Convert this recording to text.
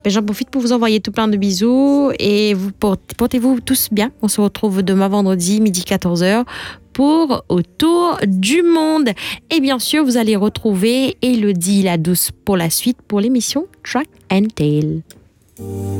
J'en profite pour vous envoyer tout plein de bisous et portez-vous tous bien. On se retrouve demain vendredi, midi 14h pour Autour du monde. Et bien sûr, vous allez retrouver Elodie la douce pour la suite pour l'émission Track and Tail.